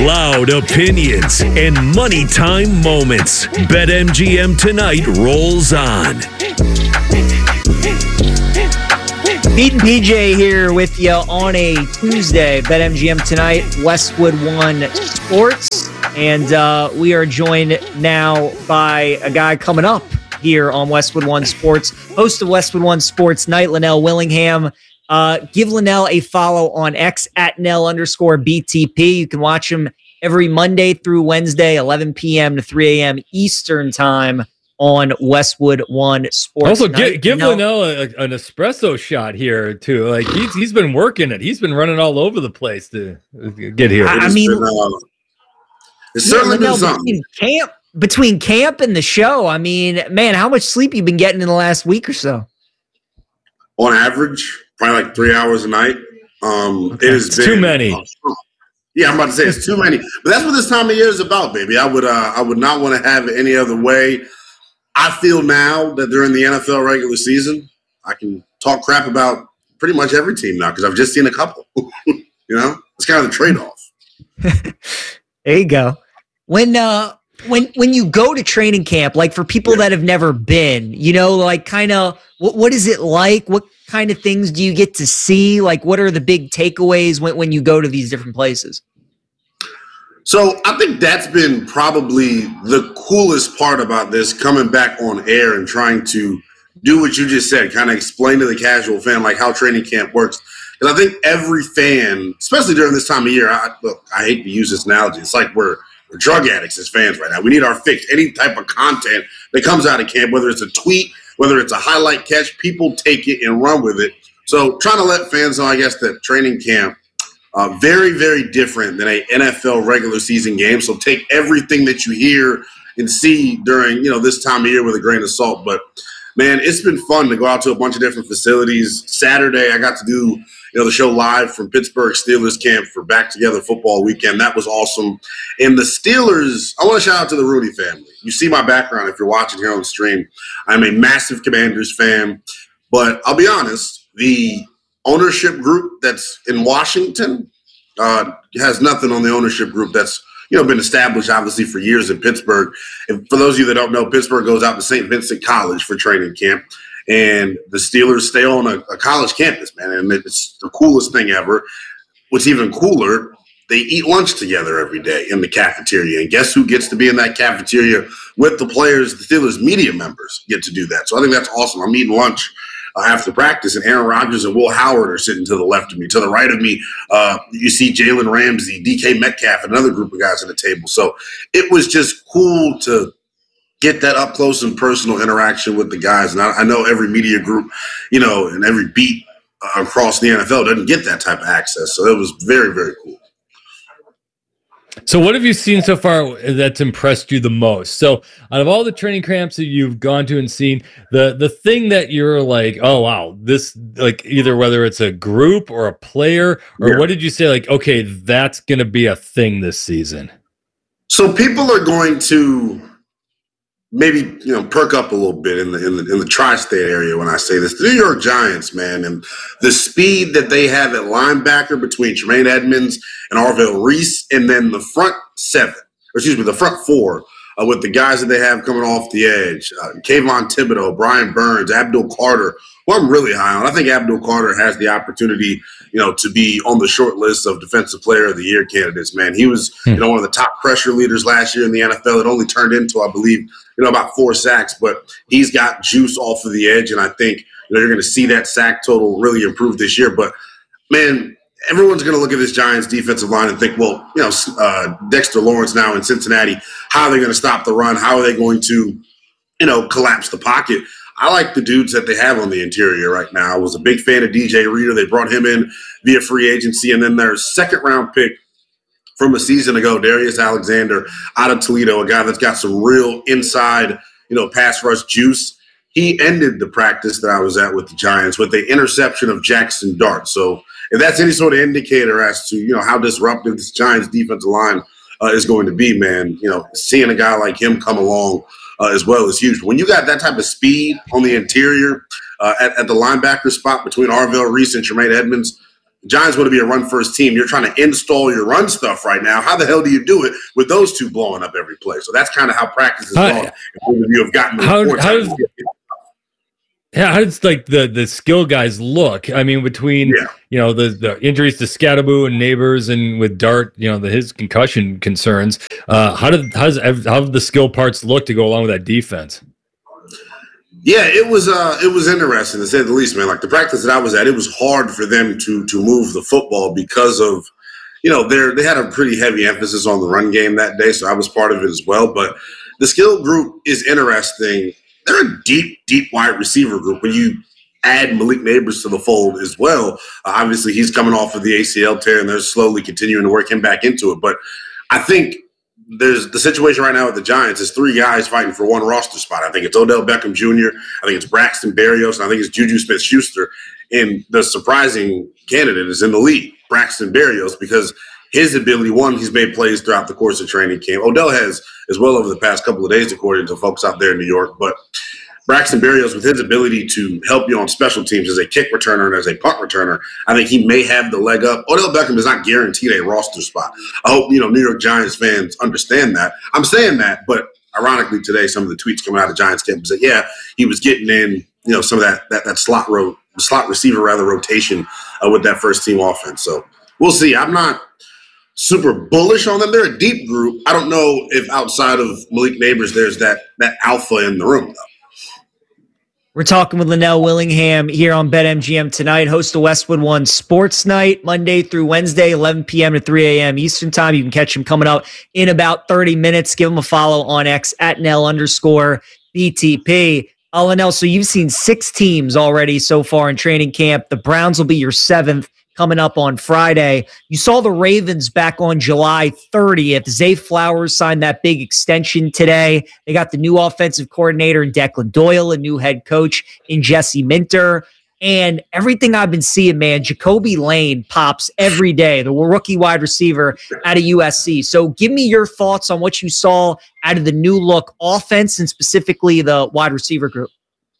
Loud opinions and money time moments. BetMGM Tonight rolls on. Pete and PJ here with you on a Tuesday. BetMGM Tonight, Westwood One Sports. And we are joined now by a guy coming up here on Westwood One Sports, host of Westwood One Sports Night, Linnell Willingham. Give Linnell a follow on X at Nell_BTP. You can watch him every Monday through Wednesday, 11 p.m. to 3 a.m. Eastern time on Westwood One Sports. Also, give Linnell an espresso shot here too. Like he's been working it. He's been running all over the place to get here. I mean, it's certainly been something. Between camp and the show, I mean, man, how much sleep you been getting in the last week or so? On average, probably like 3 hours a night. It has been too many. Yeah, I'm about to say it's too many. But that's what this time of year is about, baby. I would not want to have it any other way. I feel now that during the NFL regular season, I can talk crap about pretty much every team now because I've just seen a couple. You know, it's kind of the trade-off. There you go. When you go to training camp, like for people that have never been, you know, like kind of what is it like? What kind of things do you get to see? Like, what are the big takeaways when you go to these different places? So I think that's been probably the coolest part about this, coming back on air and trying to do what you just said, kind of explain to the casual fan like how training camp works. Because I think every fan, especially during this time of year, I hate to use this analogy. It's like we're drug addicts as fans right now. We need our fix. Any type of content that comes out of camp, whether it's a tweet, whether it's a highlight catch, people take it and run with it. So trying to let fans know, I guess, that training camp, very, very different than a NFL regular season game. So take everything that you hear and see during, this time of year with a grain of salt. But, man, it's been fun to go out to a bunch of different facilities. Saturday, I got to do the show live from Pittsburgh Steelers camp for Back Together Football Weekend. That was awesome. And the Steelers, I want to shout out to the Rooney family. You see my background if you're watching here on the stream. I'm a massive Commanders fan. But I'll be honest, the ownership group that's in Washington has nothing on the ownership group that's been established, obviously, for years in Pittsburgh. And for those of you that don't know, Pittsburgh goes out to St. Vincent College for training camp. And the Steelers stay on a college campus, man, and it's the coolest thing ever. What's even cooler, they eat lunch together every day in the cafeteria. And guess who gets to be in that cafeteria with the players? The Steelers media members get to do that. So I think that's awesome. I'm eating lunch after practice, and Aaron Rodgers and Will Howard are sitting to the left of me. To the right of me, you see Jalen Ramsey, DK Metcalf, another group of guys at the table. So it was just cool to get that up close and personal interaction with the guys. And I know every media group, and every beat across the NFL doesn't get that type of access. So it was very, very cool. So what have you seen so far that's impressed you the most? So out of all the training camps that you've gone to and seen, the thing that you're like, oh, wow, this, like, either whether it's a group or a player, or what did you say, like, okay, that's going to be a thing this season? So people are going to maybe perk up a little bit in the tri-state area when I say this. The New York Giants, man, and the speed that they have at linebacker between Tremaine Edmonds and Arvell Reese, and then the front four with the guys that they have coming off the edge, Kayvon Thibodeau, Brian Burns, Abdul Carter, who I'm really high on. I think Abdul Carter has the opportunity, to be on the short list of Defensive Player of the Year candidates, man. He was, one of the top pressure leaders last year in the NFL. It only turned into, I believe, about 4 sacks, but he's got juice off of the edge, and I think you're going to see that sack total really improve this year. But, man, everyone's going to look at this Giants defensive line and think, well, Dexter Lawrence now in Cincinnati, how are they going to stop the run? How are they going to, collapse the pocket? I like the dudes that they have on the interior right now. I was a big fan of DJ Reader. They brought him in via free agency, and then their second-round pick from a season ago, Darius Alexander out of Toledo, a guy that's got some real inside, pass rush juice. He ended the practice that I was at with the Giants with the interception of Jackson Dart. So if that's any sort of indicator as to, how disruptive this Giants defensive line is going to be, man, seeing a guy like him come along as well is huge. When you got that type of speed on the interior at the linebacker spot between Arvell Reese and Tremaine Edmonds, Giants want to be a run-first team. You're trying to install your run stuff right now. How the hell do you do it with those two blowing up every play? So that's kind of how practice is going. You have gotten how does like the skill guys look? I mean, between the injuries to Scadaboo and Neighbors, and with Dart, his concussion concerns. How do the skill parts look to go along with that defense? Yeah, it was interesting to say the least, man. Like the practice that I was at, it was hard for them to move the football because of, they had a pretty heavy emphasis on the run game that day, so I was part of it as well. But the skill group is interesting. They're a deep wide receiver group. When you add Malik Neighbors to the fold as well, obviously he's coming off of the ACL tear, and they're slowly continuing to work him back into it. But I think there's the situation right now with the Giants is three guys fighting for one roster spot. I think it's Odell Beckham Jr., I think it's Braxton Berrios, and I think it's Juju Smith-Schuster. And the surprising candidate is in the league, Braxton Berrios, because his ability, one, he's made plays throughout the course of training camp. Odell has as well over the past couple of days, according to folks out there in New York. But Braxton Berrios, with his ability to help you on special teams as a kick returner and as a punt returner, I think he may have the leg up. Odell Beckham is not guaranteed a roster spot. I hope, New York Giants fans understand that. I'm saying that, but ironically today, some of the tweets coming out of Giants camp said, he was getting in, some of that slot receiver rotation with that first team offense. So we'll see. I'm not super bullish on them. They're a deep group. I don't know if outside of Malik Neighbors, there's that alpha in the room, though. We're talking with Linnell Willingham here on BetMGM tonight, host of Westwood One Sports Night, Monday through Wednesday, 11 p.m. to 3 a.m. Eastern Time. You can catch him coming out in about 30 minutes. Give him a follow on X at Nell_BTP. Linnell, so you've seen 6 teams already so far in training camp. The Browns will be your 7th. Coming up on Friday. You saw the Ravens back on July 30th. Zay Flowers signed that big extension today. They got the new offensive coordinator in Declan Doyle, a new head coach in Jesse Minter. And everything I've been seeing, man, Jacoby Lane pops every day, the rookie wide receiver out of USC. So give me your thoughts on what you saw out of the new look offense and specifically the wide receiver group.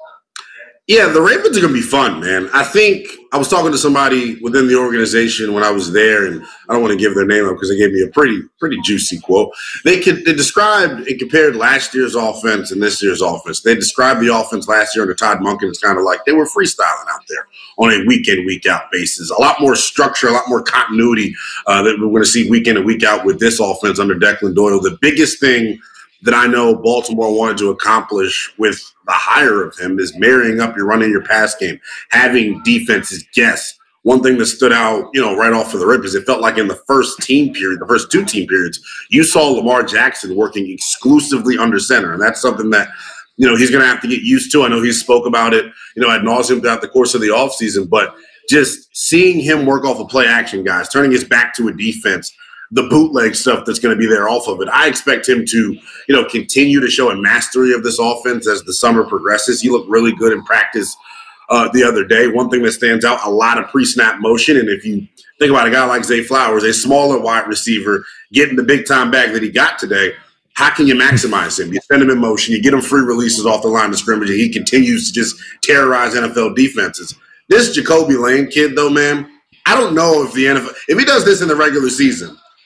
Yeah, the Ravens are going to be fun, man. I think I was talking to somebody within the organization when I was there, and I don't want to give their name up because they gave me a pretty juicy quote. They described and compared last year's offense and this year's offense. They described the offense last year under Todd Monken as kind of like they were freestyling out there on a week-in, week-out basis. A lot more structure, a lot more continuity that we're going to see week in and week out with this offense under Declan Doyle. The biggest thing that I know Baltimore wanted to accomplish with the hire of him is marrying up your running your pass game, having defenses guess. One thing that stood out, right off of the rip is it felt like in the first 2 team periods, you saw Lamar Jackson working exclusively under center. And that's something that, he's going to have to get used to. I know he spoke about it, ad nauseum throughout the course of the offseason, but just seeing him work off of play action guys, turning his back to a defense, the bootleg stuff that's going to be there off of it. I expect him to, continue to show a mastery of this offense as the summer progresses. He looked really good in practice the other day. One thing that stands out, a lot of pre-snap motion. And if you think about a guy like Zay Flowers, a smaller wide receiver, getting the big-time bag that he got today, how can you maximize him? You send him in motion, you get him free releases off the line of scrimmage, and he continues to just terrorize NFL defenses. This Jacoby Lane kid, though, man, I don't know if the NFL – if he does this in the regular season –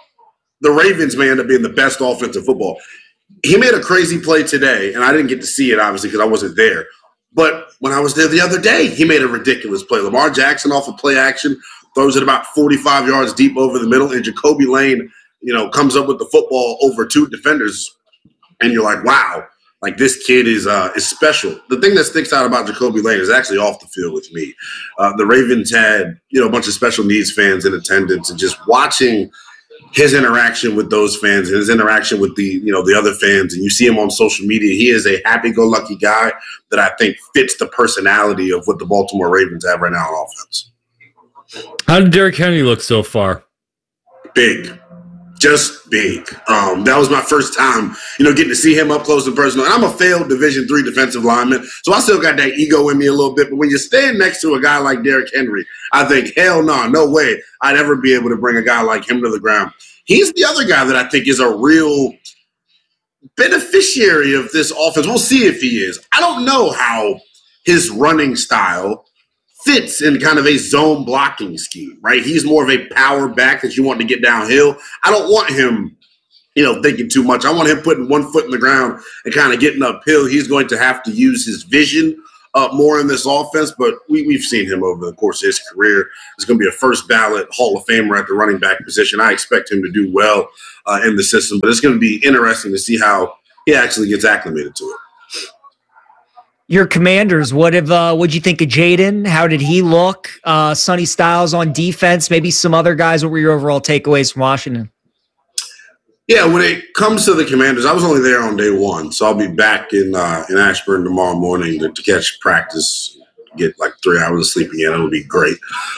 the Ravens may end up being the best offensive football. He made a crazy play today, and I didn't get to see it, obviously, because I wasn't there. But when I was there the other day, he made a ridiculous play. Lamar Jackson off of play action, throws it about 45 yards deep over the middle, and Jacoby Lane, comes up with the football over 2 defenders. And you're like, wow, like this kid is special. The thing that sticks out about Jacoby Lane is actually off the field with me. The Ravens had, a bunch of special needs fans in attendance, and just watching – his interaction with those fans and his interaction with the other fans, and you see him on social media, he is a happy-go-lucky guy that I think fits the personality of what the Baltimore Ravens have right now on offense. How did Derrick Henry look so far? Big. Just big. That was my first time, getting to see him up close and personal. And I'm a failed Division III defensive lineman, so I still got that ego in me a little bit. But when you stand next to a guy like Derrick Henry, I think, hell no way I'd ever be able to bring a guy like him to the ground. He's the other guy that I think is a real beneficiary of this offense. We'll see if he is. I don't know how his running style fits in kind of a zone blocking scheme, right? He's more of a power back that you want to get downhill. I don't want him, thinking too much. I want him putting one foot in the ground and kind of getting uphill. He's going to have to use his vision more in this offense, but we've seen him over the course of his career. He's going to be a first ballot Hall of Famer at the running back position. I expect him to do well in the system, but it's going to be interesting to see how he actually gets acclimated to it. Your Commanders, what'd you think of Jaden? How did he look? Sonny Styles on defense, maybe some other guys. What were your overall takeaways from Washington? Yeah, when it comes to the Commanders, I was only there on day one, so I'll be back in Ashburn tomorrow morning to catch practice, get like 3 hours of sleep again. It'll be great.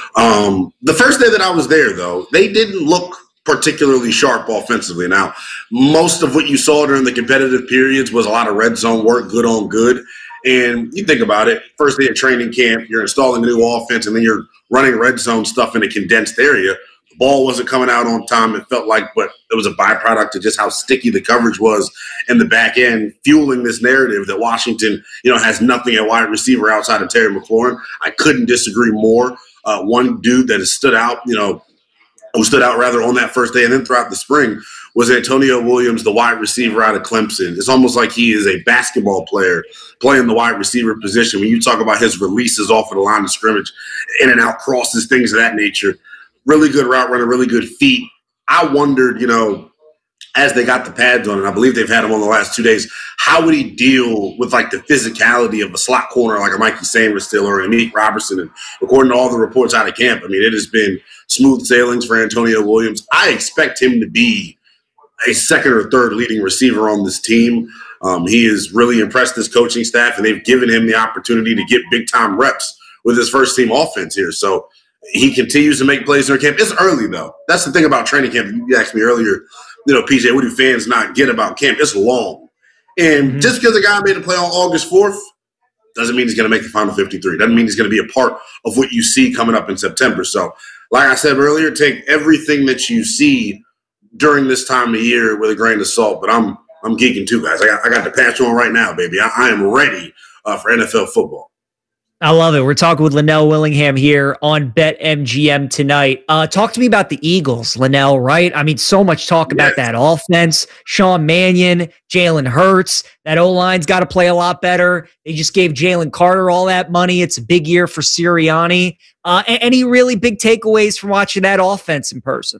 The first day that I was there, though, they didn't look particularly sharp offensively. Now, most of what you saw during the competitive periods was a lot of red zone work, good on good. And you think about it, first day of training camp, you're installing a new offense, and then you're running red zone stuff in a condensed area. The ball wasn't coming out on time, it felt like, but it was a byproduct of just how sticky the coverage was in the back end, fueling this narrative that Washington, has nothing at wide receiver outside of Terry McLaurin. I couldn't disagree more. One dude that has stood out, who stood out rather on that first day and then throughout the spring was Antonio Williams, the wide receiver out of Clemson. It's almost like he is a basketball player playing the wide receiver position. When you talk about his releases off of the line of scrimmage, in and out crosses, things of that nature, really good route runner, really good feet. I wondered, as they got the pads on, and I believe they've had him on the last 2 days, how would he deal with like the physicality of a slot corner like a Mikey Sanders still or a Meek Robertson? And according to all the reports out of camp, I mean, it has been smooth sailings for Antonio Williams. I expect him to be a second or third leading receiver on this team. He has really impressed this coaching staff, and they've given him the opportunity to get big-time reps with his first-team offense here. So he continues to make plays during camp. It's early, though. That's the thing about training camp. You asked me earlier, PJ, what do fans not get about camp? It's long. And just because a guy made a play on August 4th doesn't mean he's going to make the final 53. Doesn't mean he's going to be a part of what you see coming up in September. So, like I said earlier, take everything that you see during this time of year with a grain of salt. But I'm geeking too, guys. I got the patch on right now, baby. I am ready for NFL football. I love it. We're talking with Linnell Willingham here on BetMGM tonight. Talk to me about the Eagles, Linnell, right? I mean, so much talk about that offense. Sean Mannion, Jalen Hurts. That O-line's got to play a lot better. They just gave Jalen Carter all that money. It's a big year for Sirianni. Any really big takeaways from watching that offense in person?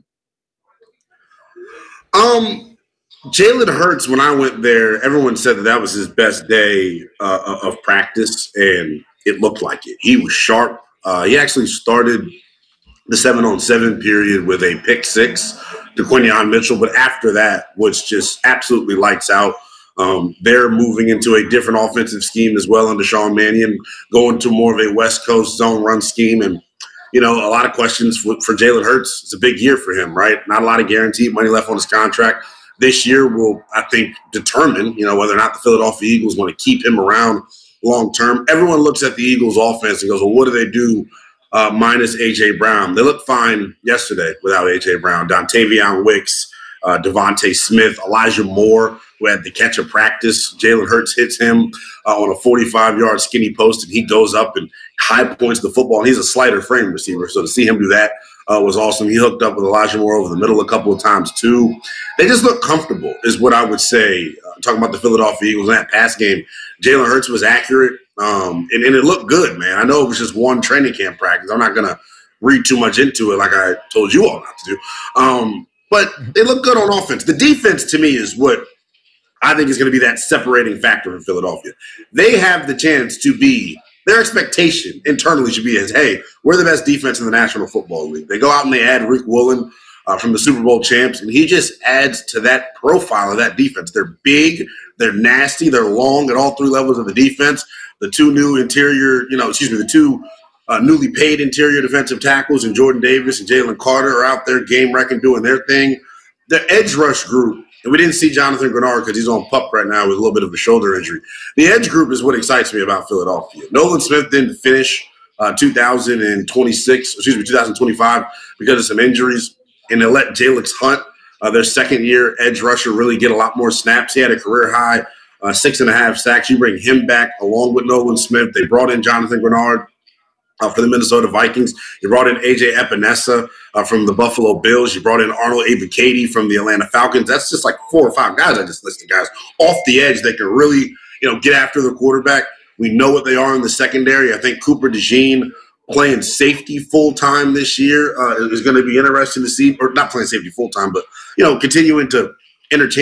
Jalen Hurts, when I went there, everyone said that was his best day of practice, and it looked like it. He was sharp. He actually started the 7-on-7 period with a pick six to Quinyon Mitchell, but after that was just absolutely lights out. They're moving into a different offensive scheme as well under Sean Mannion, going to more of a West Coast zone run scheme. And, a lot of questions for Jalen Hurts. It's a big year for him, right? Not a lot of guaranteed money left on his contract. This year will, I think, determine, whether or not the Philadelphia Eagles want to keep him around long term. Everyone looks at the Eagles offense and goes, well, what do they do minus A.J. Brown? They looked fine yesterday without A.J. Brown. Dontavion Wicks, Devontae Smith, Elijah Moore, who had the catch of practice. Jalen Hurts hits him on a 45-yard skinny post, and he goes up and high points the football. And he's a slighter frame receiver, so to see him do that was awesome. He hooked up with Elijah Moore over the middle a couple of times, too. They just look comfortable is what I would say. Talking about the Philadelphia Eagles in that pass game, Jalen Hurts was accurate, and it looked good, man. I know it was just one training camp practice. I'm not going to read too much into it like I told you all not to do. But they look good on offense. The defense, to me, is what I think is going to be that separating factor for Philadelphia. They have the chance to be – their expectation internally should be as, hey, we're the best defense in the National Football League. They go out and they add Rick Woolen from the Super Bowl champs, and he just adds to that profile of that defense. They're big, they're nasty, they're long at all three levels of the defense. The two newly paid interior defensive tackles in Jordan Davis and Jalen Carter are out there game wrecking, doing their thing. The edge rush group, and we didn't see Jonathan Grenard because he's on PUP right now with a little bit of a shoulder injury. The edge group is what excites me about Philadelphia. Nolan Smith didn't finish 2025 because of some injuries, and they let Jalix Hunt, their second-year edge rusher, really get a lot more snaps. He had a career-high 6.5 sacks. You bring him back along with Nolan Smith. They brought in Jonathan Grenard. for the Minnesota Vikings. You brought in A.J. Epinesa from the Buffalo Bills. You brought in Arnold Ebiketie from the Atlanta Falcons. That's just like 4 or 5 guys I just listed, guys off the edge that can really, get after the quarterback. We know what they are in the secondary. I think Cooper DeJean playing safety full-time this year is going to be interesting to see, or not playing safety full-time, but, continuing to interchange